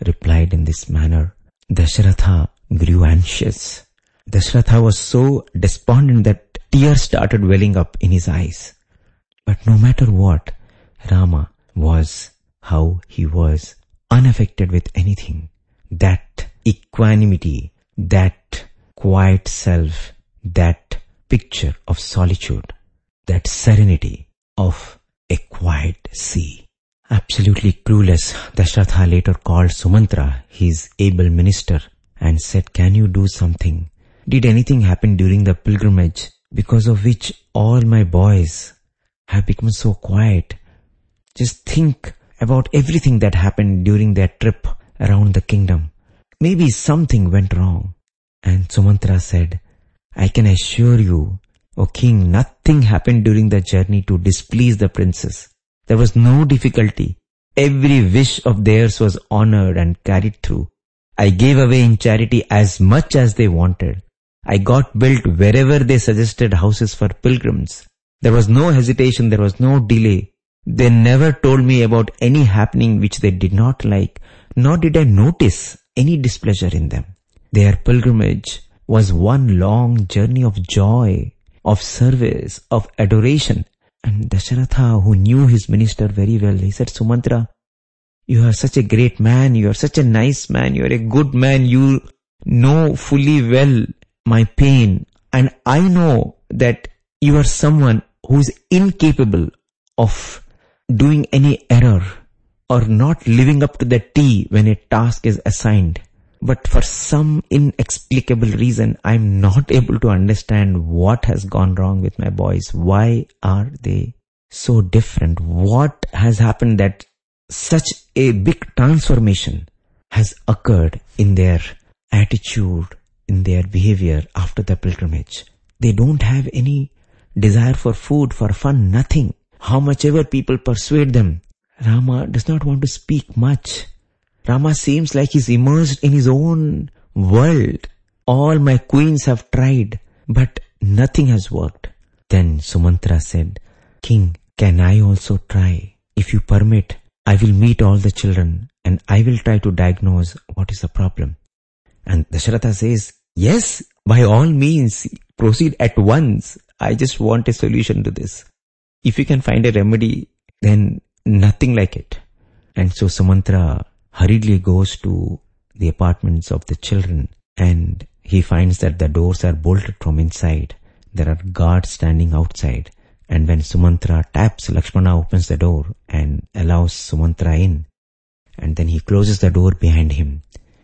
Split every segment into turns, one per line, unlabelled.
replied in this manner, Dasharatha grew anxious. Dasharatha was so despondent that tears started welling up in his eyes. But no matter what, Rama was how he was, unaffected with anything. That equanimity, that quiet self, that picture of solitude, that serenity of a quiet sea. Absolutely clueless, Dasharatha later called Sumantra, his able minister, and said, "Can you do something? Did anything happen during the pilgrimage because of which all my boys have become so quiet? Just think about everything that happened during their trip around the kingdom. Maybe something went wrong." And Sumantra said, "I can assure you, O king, nothing happened during the journey to displease the princess. There was no difficulty. Every wish of theirs was honored and carried through. I gave away in charity as much as they wanted. I got built wherever they suggested houses for pilgrims. There was no hesitation, there was no delay. They never told me about any happening which they did not like, nor did I notice any displeasure in them. Their pilgrimage was one long journey of joy, of service, of adoration." And Dasharatha, who knew his minister very well, he said, "Sumantra, you are such a great man, you are such a nice man, you are a good man, you know fully well my pain, and I know that you are someone who is incapable of doing any error or not living up to the T when a task is assigned. But for some inexplicable reason, I am not able to understand what has gone wrong with my boys. Why are they so different? What has happened that such a big transformation has occurred in their attitude, in their behavior after the pilgrimage? They don't have any desire for food, for fun, nothing. How much ever people persuade them, Rama does not want to speak much. Rama seems like he's immersed in his own world. All my queens have tried, but nothing has worked." Then Sumantra said, "King, can I also try? If you permit, I will meet all the children and I will try to diagnose what is the problem." And Dasharatha says, "Yes, by all means, proceed at once. I just want a solution to this. If you can find a remedy, then nothing like it." And so Sumantra hurriedly goes to the apartments of the children, and he finds that the doors are bolted from inside. There are guards standing outside. And when Sumantra taps, Lakshmana opens the door and allows Sumantra in. And then he closes the door behind him.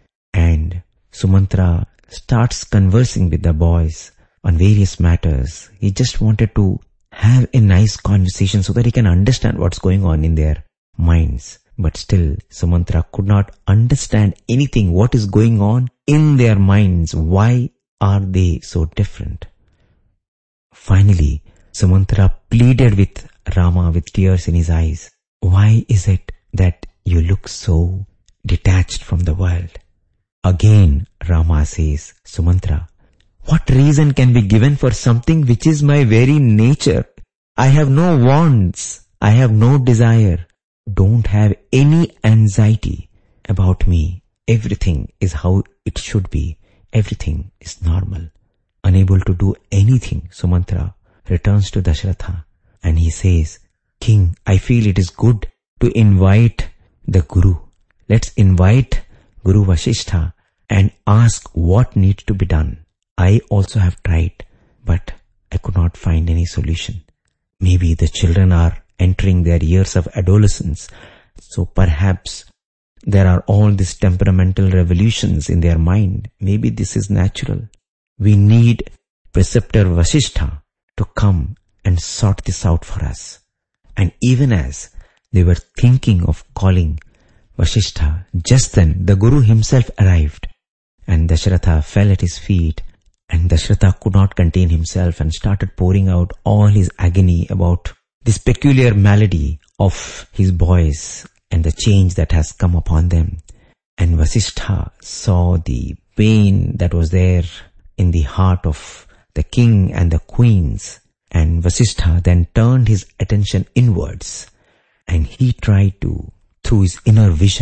And Sumantra starts conversing with the boys on various matters. He just wanted to have a nice conversation so that he can understand what's going on in their minds. But still, Sumantra could not understand anything. What is going on in their minds? Why are they so different? Finally, Sumantra pleaded with Rama with tears in his eyes. "Why is it that you look so detached from the world?" Again, Rama says, "Sumantra, what reason can be given for something which is my very nature? I have no wants. I have no desire. Don't have any anxiety about me. Everything is how it should be. Everything is normal." Unable to do anything, Sumantra returns to Dasharatha and he says, "King, I feel it is good to invite the Guru. Let's invite Guru Vasishtha and ask what needs to be done. I also have tried, but I could not find any solution. Maybe the children are entering their years of adolescence, so perhaps there are all these temperamental revolutions in their mind. Maybe this is natural. We need Preceptor Vasishtha to come and sort this out for us." And even as they were thinking of calling Vasishtha, just then the Guru himself arrived, and Dasharatha fell at his feet, and Dasharatha could not contain himself and started pouring out all his agony about this peculiar malady of his boys and the change that has come upon them. And Vasishtha saw the pain that was there in the heart of the king and the queens. And Vasishtha then turned his attention inwards, and he tried to, through his inner vision,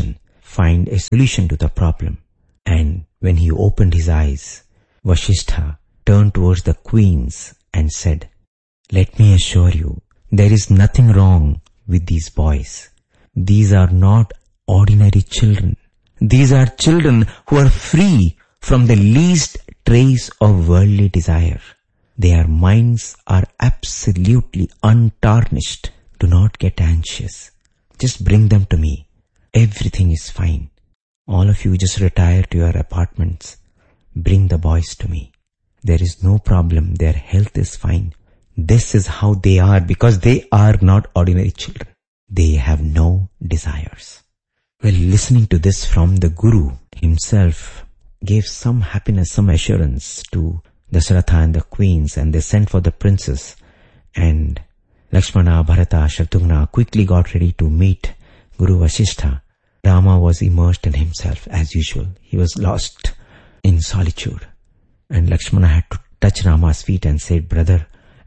find a solution to the problem. And when he opened his eyes, Vasishtha turned towards the queens and said, "Let me assure you, there is nothing wrong with these boys. These are not ordinary children. These are children who are free from the least trace of worldly desire. Their minds are absolutely untarnished. Do not get anxious. Just bring them to me. Everything is fine. All of you just retire to your apartments. Bring the boys to me. There is no problem. Their health is fine. This is how they are because they are not ordinary children. They have no desires." Well, listening to this from the Guru himself gave some happiness, some assurance to Dasharatha and the queens, and they sent for the princess. And Lakshmana, Bharata, Shatrughna quickly got ready to meet Guru Vasishtha. Rama was immersed in himself as usual. He was lost in solitude. And Lakshmana had to touch Rama's feet and say, brother,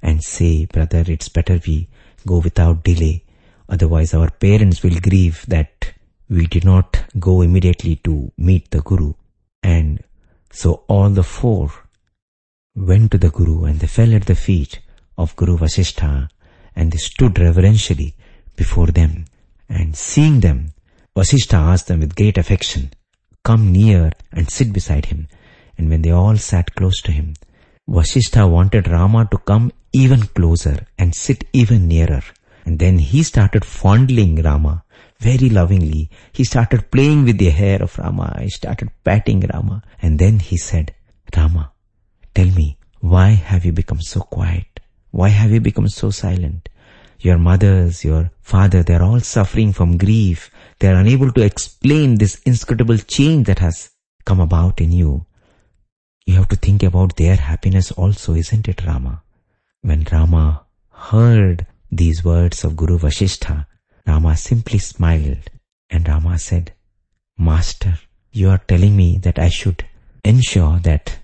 it's better we go without delay. Otherwise our parents will grieve that we did not go immediately to meet the Guru. And so all the four went to the Guru and they fell at the feet of Guru Vasishtha and they stood reverentially before them. And seeing them, Vasishtha asked them with great affection, "Come near and sit beside him." And when they all sat close to him, Vasishtha wanted Rama to come even closer and sit even nearer. And then he started fondling Rama very lovingly. He started playing with the hair of Rama. He started patting Rama. And then he said, "Rama, tell me, why have you become so quiet? Why have you become so silent? Your mothers, your father, they are all suffering from grief. They are unable to explain this inscrutable change that has come about in you. You have to think about their happiness also, isn't it, Rama?" When Rama heard these words of Guru Vasishtha, Rama simply smiled and Rama said, "Master, you are telling me that I should ensure that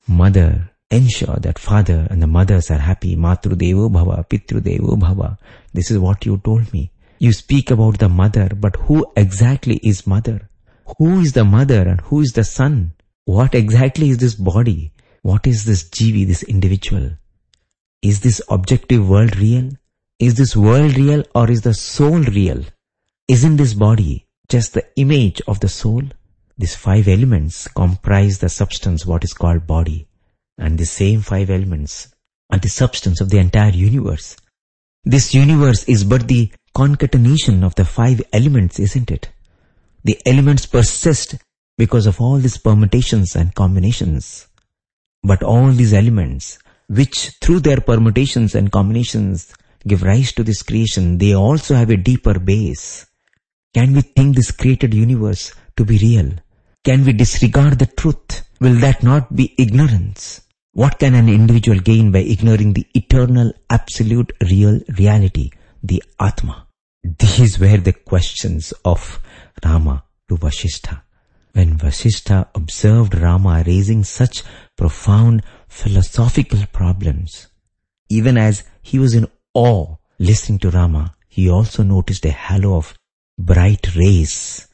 father and the mothers are happy. Matru Devo Bhava, Pitru Devo Bhava. This is what you told me. You speak about the mother, but who exactly is mother? Who is the mother and who is the son? What exactly is this body? What is this Jivi, this individual? Is this objective world real? Is this world real or is the soul real? Isn't this body just the image of the soul? These 5 elements comprise the substance what is called body. And the same 5 elements are the substance of the entire universe. This universe is but the concatenation of the 5 elements, isn't it? The elements persist because of all these permutations and combinations. But all these elements, which through their permutations and combinations give rise to this creation, they also have a deeper base. Can we think this created universe to be real? Can we disregard the truth? Will that not be ignorance? What can an individual gain by ignoring the eternal, absolute, real reality, the Atma? These were the questions of Rama to Vasishtha. When Vasishtha observed Rama raising such profound philosophical problems, even as he was in awe listening to Rama, he also noticed a halo of bright rays,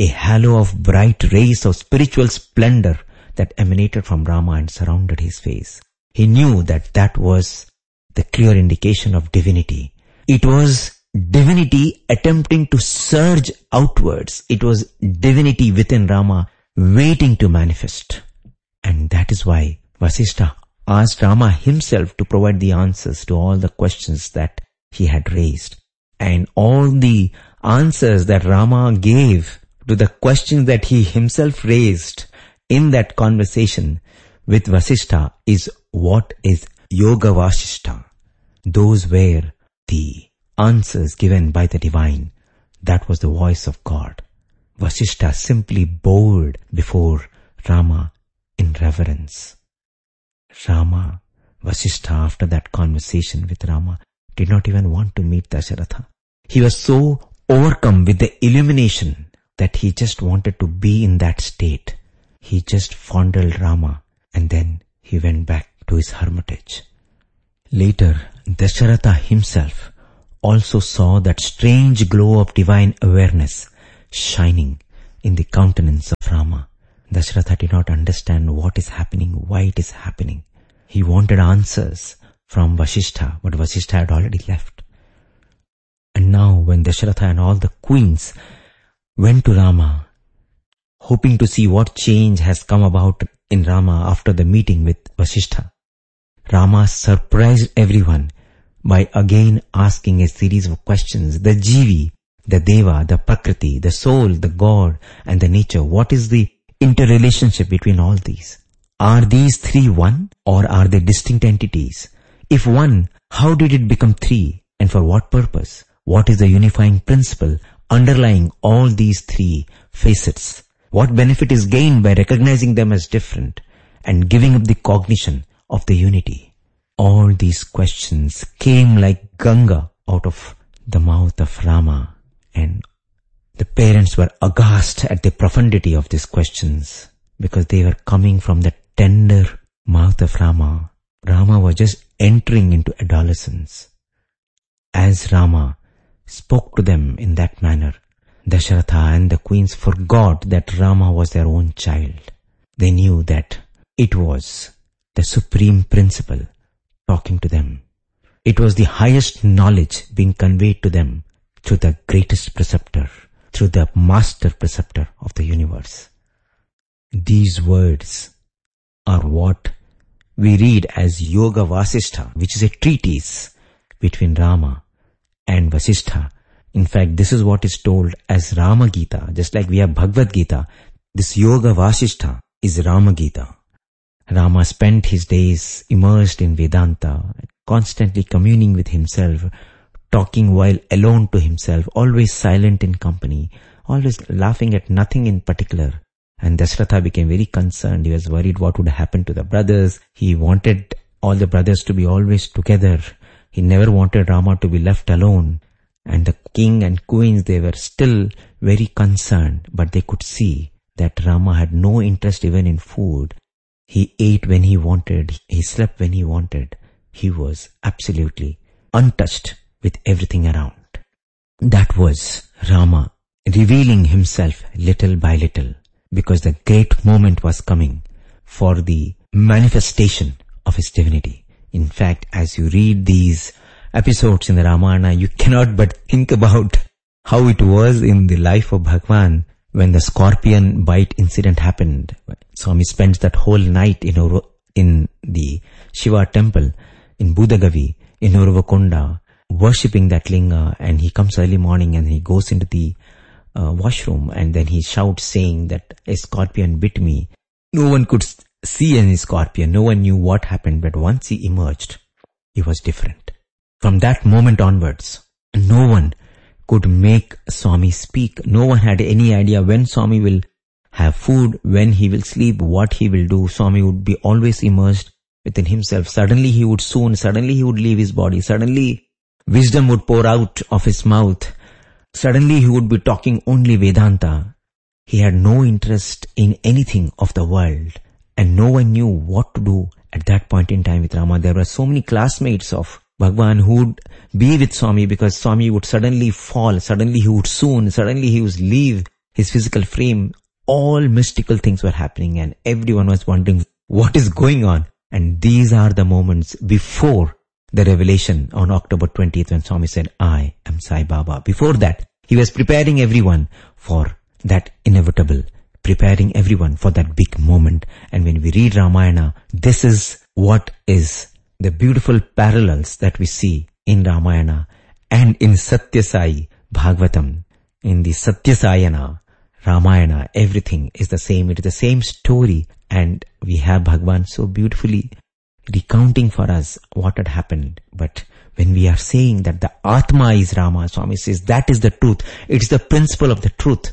of spiritual splendor that emanated from Rama and surrounded his face. He knew that that was the clear indication of divinity. It was divinity attempting to surge outwards. It was divinity within Rama waiting to manifest. And that is why Vasishtha asked Rama himself to provide the answers to all the questions that he had raised. And all the answers that Rama gave to the questions that he himself raised in that conversation with Vasishtha is what is Yoga Vasishtha. Those were the answers given by the divine. That was the voice of God. Vasishtha simply bowed before Rama in reverence. Vasishtha, after that conversation with Rama, did not even want to meet Dasharatha. He was so overcome with the illumination that he just wanted to be in that state. He just fondled Rama and then he went back to his hermitage. Later, Dasharatha himself also saw that strange glow of divine awareness shining in the countenance of Rama. Dasharatha did not understand what is happening, why it is happening. He wanted answers from Vasishtha, but Vasishtha had already left. And now when Dasharatha and all the queens went to Rama, hoping to see what change has come about in Rama after the meeting with Vasishtha, Rama surprised everyone by again asking a series of questions. The Jivi, the Deva, the Prakriti, the soul, the God, and the nature. What is the interrelationship between all these? Are these three one, or are they distinct entities? If one, how did it become three, and for what purpose? What is the unifying principle underlying all these three facets? What benefit is gained by recognizing them as different and giving up the cognition of the unity? All these questions came like Ganga out of the mouth of Rama, and the parents were aghast at the profundity of these questions because they were coming from the tender mouth of Rama. Rama was just entering into adolescence. As Rama spoke to them in that manner, Dasharatha and the queens forgot that Rama was their own child. They knew that it was the supreme principle talking to them. It was the highest knowledge being conveyed to them through the greatest preceptor, through the master preceptor of the universe. These words are what we read as Yoga Vasishtha, which is a treatise between Rama and Vasishtha. In fact, this is what is told as Rama Gita. Just like we have Bhagavad Gita, this Yoga Vasishtha is Rama Gita. Rama spent his days immersed in Vedanta, constantly communing with himself, talking while alone to himself, always silent in company, always laughing at nothing in particular. And Dasharatha became very concerned. He was worried what would happen to the brothers. He wanted all the brothers to be always together. He never wanted Rama to be left alone. And the king and queens, they were still very concerned, but they could see that Rama had no interest even in food. He ate when he wanted. He slept when he wanted. He was absolutely untouched with everything around. That was Rama revealing himself little by little, because the great moment was coming for the manifestation of his divinity. In fact, as you read these episodes in the Ramayana, you cannot but think about how it was in the life of Bhagwan when the scorpion bite incident happened. Swami spends that whole night in the Shiva temple in Budagavi, in Urvakonda, worshipping that linga, and he comes early morning and he goes into the washroom, and then he shouts saying that a scorpion bit me. No one could see any scorpion. No one knew what happened, but once he emerged, he was different. From that moment onwards, no one could make Swami speak. No one had any idea when Swami will have food, when he will sleep, what he will do. Swami would be always immersed within himself. Suddenly he would leave his body. Suddenly wisdom would pour out of his mouth. Suddenly he would be talking only Vedanta. He had no interest in anything of the world, and no one knew what to do at that point in time with Rama. There were so many classmates of Bhagwan who would be with Swami because Swami would suddenly fall, suddenly he would suddenly he would leave his physical frame. All mystical things were happening and everyone was wondering what is going on. And these are the moments before the revelation on October 20th when Swami said, I am Sai Baba. Before that, he was preparing everyone for that inevitable, preparing everyone for that big moment. And when we read Ramayana, this is what is the beautiful parallels that we see in Ramayana and in Satya Sai Bhagavatam. In the Satya Sayana Ramayana, everything is the same. It is the same story, and we have Bhagwan so beautifully recounting for us what had happened. But when we are saying that the Atma is Rama, Swami says that is the truth. It's the principle of the truth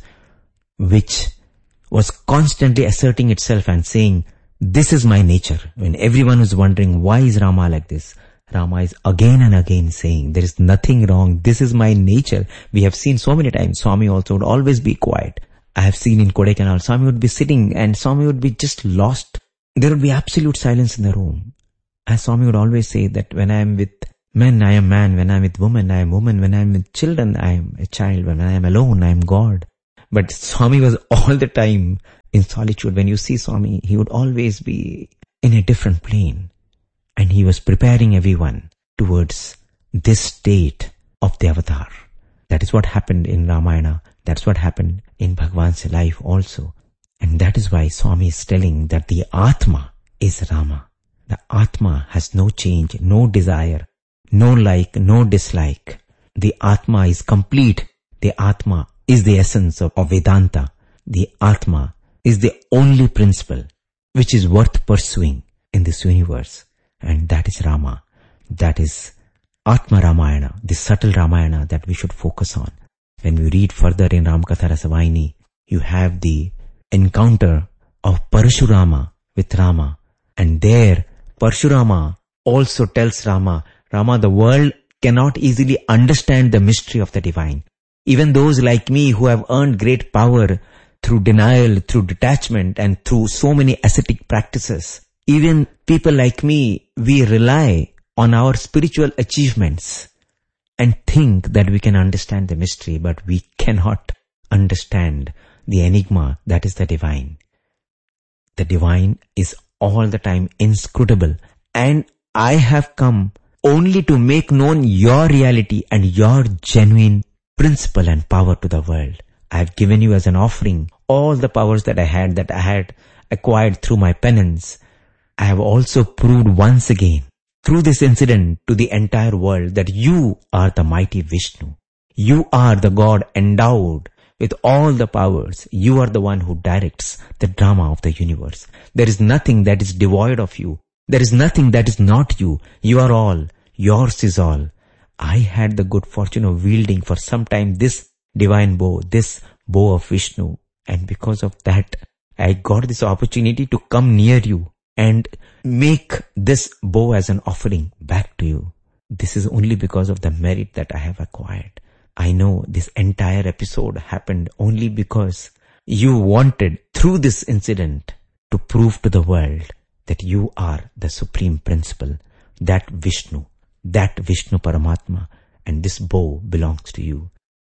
which was constantly asserting itself and saying, this is my nature. When everyone was wondering, why is Rama like this? Rama is again and again saying, there is nothing wrong. This is my nature. We have seen so many times, Swami also would always be quiet. I have seen in Kodaikanal, Swami would be sitting and Swami would be just lost. There would be absolute silence in the room. As Swami would always say that when I am with men, I am man. When I am with women, I am woman. When I am with children, I am a child. When I am alone, I am God. But Swami was all the time in solitude. When you see Swami, he would always be in a different plane. And he was preparing everyone towards this state of the avatar. That is what happened in Ramayana. That's what happened in Bhagwan's life also. And that is why Swami is telling that the Atma is Rama. The Atma has no change, no desire, no like, no dislike. The Atma is complete. The Atma is the essence of Vedanta. The Atma is the only principle which is worth pursuing in this universe. And that is Rama. That is Atma Ramayana, the subtle Ramayana that we should focus on. When we read further in Ramakatha Rasavahini, you have the encounter of Parashurama with Rama. And there, Parashurama also tells Rama, the world cannot easily understand the mystery of the divine. Even those like me who have earned great power through denial, through detachment, and through so many ascetic practices, even people like me, we rely on our spiritual achievements and think that we can understand the mystery, but we cannot understand the enigma that is the divine. The divine is all the time inscrutable, and I have come only to make known your reality and your genuine principle and power to the world. I have given you as an offering all the powers that I had acquired through my penance. I have also proved once again through this incident to the entire world that you are the mighty Vishnu. You are the God endowed with all the powers. You are the one who directs the drama of the universe. There is nothing that is devoid of you. There is nothing that is not you. You are all. Yours is all. I had the good fortune of wielding for some time this divine bow, this bow of Vishnu. And because of that, I got this opportunity to come near you and make this bow as an offering back to you. This is only because of the merit that I have acquired. I know this entire episode happened only because you wanted, through this incident, to prove to the world that you are the supreme principle, that Vishnu Paramatma, and this bow belongs to you.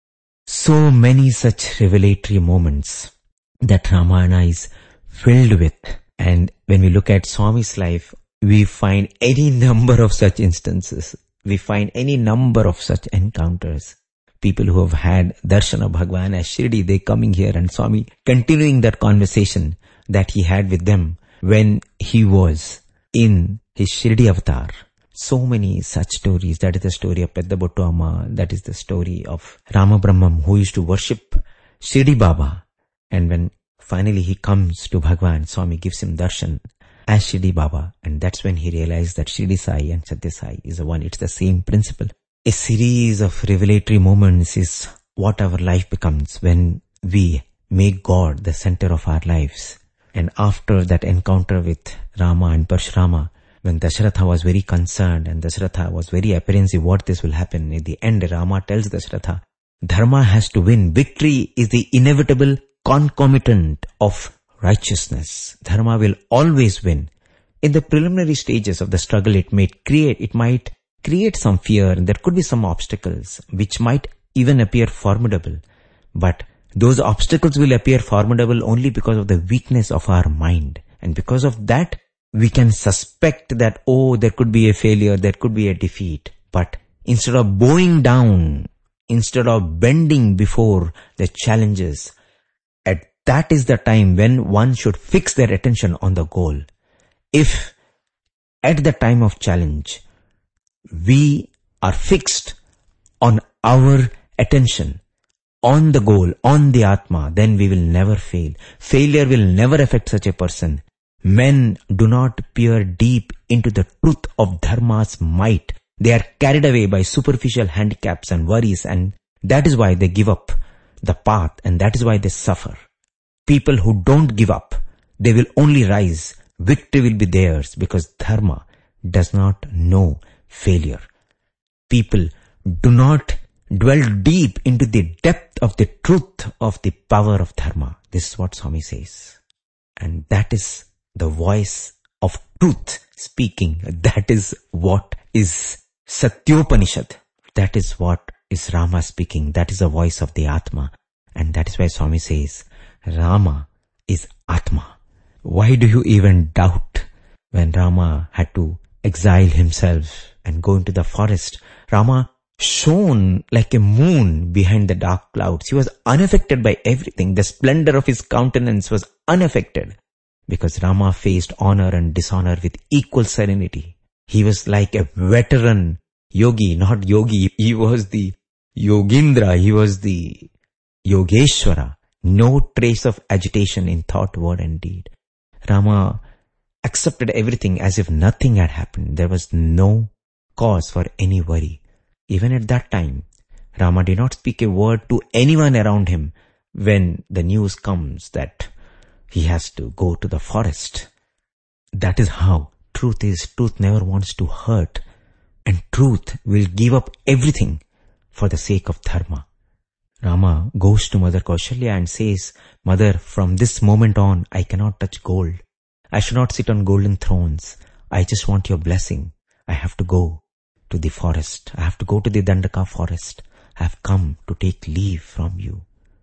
So many such revelatory moments that Ramayana is filled with. And when we look at Swami's life, we find any number of such instances. We find any number of such encounters. People who have had darshan of Bhagwan as Shirdi, they coming here and Swami continuing that conversation that he had with them when he was in his Shirdi avatar. So many such stories. That is the story of Pedda Bottu Amma. That is the story of Rama Brahmam, who used to worship Shirdi Baba. And when finally he comes to Bhagwan, Swami gives him darshan as Shirdi Baba. And that's when he realized that Shirdi Sai and Satya Sai is the one. It's the same principle. A series of revelatory moments is what our life becomes when we make God the center of our lives. And after that encounter with Rama and Parshurama, when Dasharatha was very concerned and Dasharatha was very apprehensive what this will happen, in the end Rama tells Dasharatha, Dharma has to win. Victory is the inevitable concomitant of righteousness. Dharma will always win. In the preliminary stages of the struggle, it might create some fear, and there could be some obstacles which might even appear formidable. But those obstacles will appear formidable only because of the weakness of our mind. And because of that, we can suspect that, there could be a failure, there could be a defeat. But instead of bowing down, instead of bending before the challenges, that is the time when one should fix their attention on the goal. If at the time of challenge, we are fixed on our attention, on the goal, on the Atma, then we will never fail. Failure will never affect such a person. Men do not peer deep into the truth of Dharma's might. They are carried away by superficial handicaps and worries, and that is why they give up the path, and that is why they suffer. People who don't give up, they will only rise. Victory will be theirs because Dharma does not know failure. People do not dwell deep into the depth of the truth of the power of Dharma. This is what Swami says. And that is the voice of truth speaking. That is what is Satyopanishad. That is what is Rama speaking. That is the voice of the Atma. And that is why Swami says, Rama is Atma. Why do you even doubt? When Rama had to exile himself and go into the forest, Rama shone like a moon behind the dark clouds. He was unaffected by everything. The splendor of his countenance was unaffected because Rama faced honor and dishonor with equal serenity. He was like a veteran yogi, not yogi. He was the Yogindra. He was the Yogeshwara. No trace of agitation in thought, word and deed. Rama accepted everything as if nothing had happened. There was no cause for any worry. Even at that time, Rama did not speak a word to anyone around him when the news comes that he has to go to the forest. That is how truth is. Truth never wants to hurt, and truth will give up everything for the sake of dharma. Rama goes to Mother Kaushalya and says, Mother, from this moment on, I cannot touch gold. I should not sit on golden thrones. I just want your blessing. I have to go to the forest. I have to go to the Dandaka forest. I have come to take leave from you.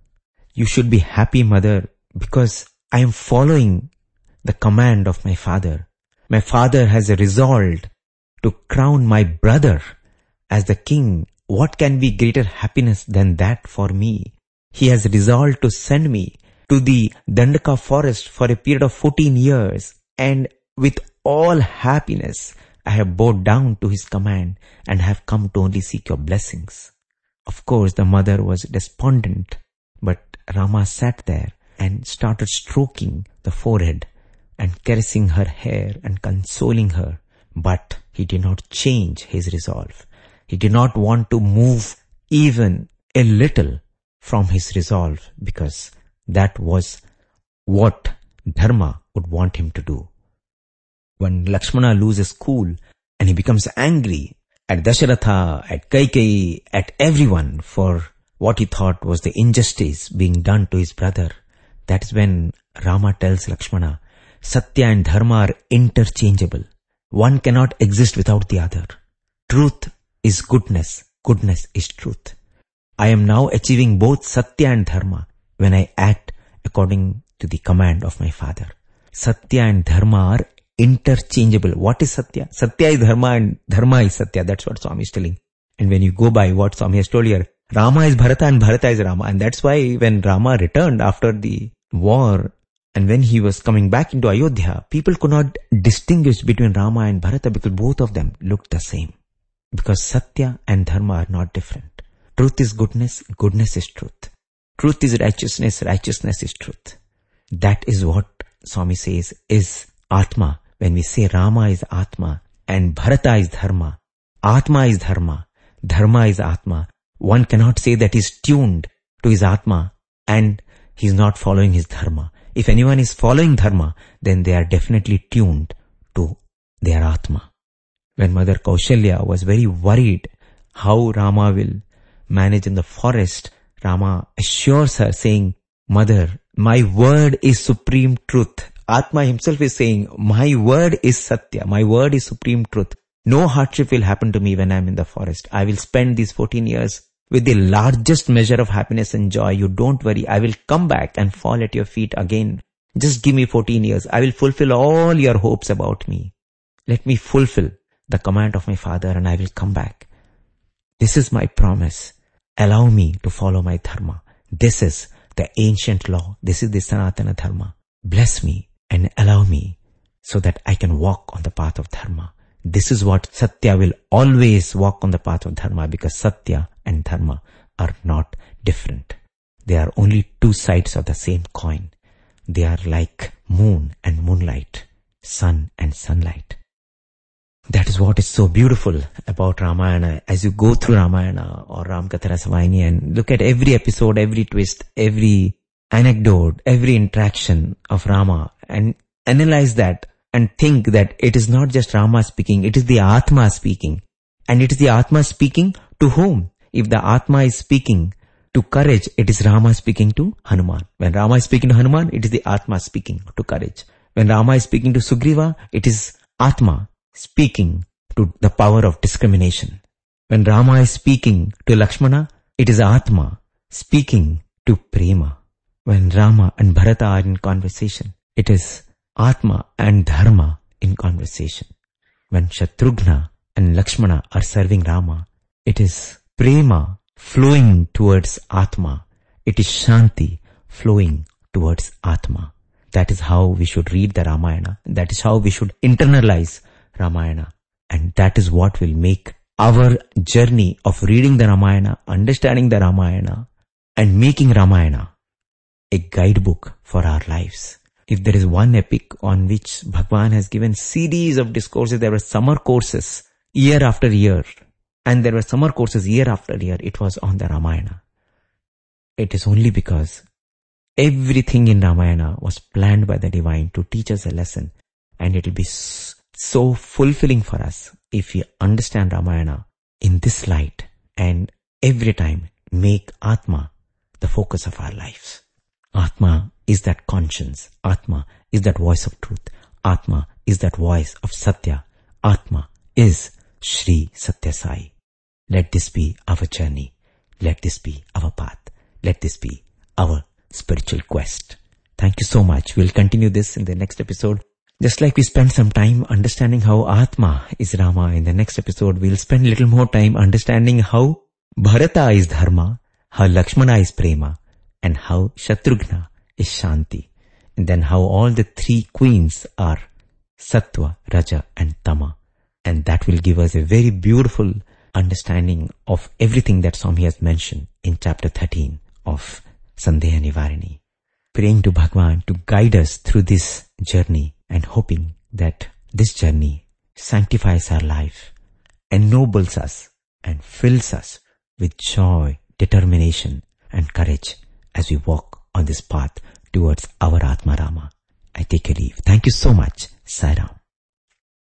You should be happy, Mother, because I am following the command of my father. My father has resolved to crown my brother as the king. What can be greater happiness than that for me? He has resolved to send me to the Dandaka forest for a period of 14 years, and with all happiness, I have bowed down to his command and have come to only seek your blessings. Of course, the mother was despondent, but Rama sat there and started stroking the forehead and caressing her hair and consoling her. But he did not change his resolve. He did not want to move even a little from his resolve, because that was what Dharma would want him to do. When Lakshmana loses cool and he becomes angry at Dasharatha, at Kaikeyi, at everyone for what he thought was the injustice being done to his brother, that is when Rama tells Lakshmana, Satya and Dharma are interchangeable. One cannot exist without the other. Truth is goodness. Goodness is truth. I am now achieving both Satya and Dharma when I act according to the command of my father. Satya and Dharma are interchangeable. What is Satya? Satya is Dharma and Dharma is Satya. That's what Swami is telling. And when you go by what Swami has told here, Rama is Bharata and Bharata is Rama. And that's why when Rama returned after the war and when he was coming back into Ayodhya, people could not distinguish between Rama and Bharata because both of them looked the same. Because Satya and Dharma are not different. Truth is goodness, goodness is truth. Truth is righteousness, righteousness is truth. That is what Swami says is Atma. When we say Rama is Atma and Bharata is Dharma, Atma is Dharma, Dharma is Atma. One cannot say that he's tuned to his Atma and he's not following his Dharma. If anyone is following Dharma, then they are definitely tuned to their Atma. When Mother Kaushalya was very worried how Rama will manage in the forest, Rama assures her saying, Mother, my word is supreme truth. Atma himself is saying, my word is Satya, my word is supreme truth. No hardship will happen to me when I am in the forest. I will spend these 14 years with the largest measure of happiness and joy. You don't worry. I will come back and fall at your feet again. Just give me 14 years. I will fulfill all your hopes about me. Let me fulfill the command of my father and I will come back. This is my promise. Allow me to follow my dharma. This is the ancient law. This is the Sanatana Dharma. Bless me and allow me so that I can walk on the path of dharma. This is what Satya will always walk on the path of dharma, because Satya and Dharma are not different. They are only two sides of the same coin. They are like moon and moonlight, sun and sunlight. That is what is so beautiful about Ramayana. As you go through Ramayana or Ramakatha Rasavahini and look at every episode, every twist, every anecdote, every interaction of Rama and analyze that and think that it is not just Rama speaking, it is the Atma speaking. And it is the Atma speaking to whom? If the Atma is speaking to courage, it is Rama speaking to Hanuman. When Rama is speaking to Hanuman, it is the Atma speaking to courage. When Rama is speaking to Sugriva, it is Atma speaking to the power of discrimination. When Rama is speaking to Lakshmana, it is Atma speaking to Prema. When Rama and Bharata are in conversation, it is Atma and Dharma in conversation. When Shatrughna and Lakshmana are serving Rama, it is Prema flowing towards Atma. It is Shanti flowing towards Atma. That is how we should read the Ramayana. That is how we should internalize Ramayana. And that is what will make our journey of reading the Ramayana, understanding the Ramayana, and making Ramayana a guidebook for our lives. If there is one epic on which Bhagwan has given series of discourses, there were summer courses year after year, and there were summer courses year after year, it was on the Ramayana. It is only because everything in Ramayana was planned by the divine to teach us a lesson, and it will be so fulfilling for us if we understand Ramayana in this light and every time make Atma the focus of our lives. Atma is that conscience. Atma is that voice of truth. Atma is that voice of Satya. Atma is Shri Satya Sai. Let this be our journey. Let this be our path. Let this be our spiritual quest. Thank you so much. We'll continue this in the next episode. Just like we spent some time understanding how Atma is Rama, in the next episode we'll spend a little more time understanding how Bharata is Dharma, how Lakshmana is Prema, and how Shatrughna is Shanti. And then how all the three queens are Sattva, Raja and Tama. And that will give us a very beautiful understanding of everything that Swami has mentioned in chapter 13 of Sandeha Nivarini. Praying to Bhagwan to guide us through this journey and hoping that this journey sanctifies our life, ennobles us and fills us with joy, determination and courage as we walk on this path towards our Atma Rama. I take a leave. Thank you so much. Sai Ram.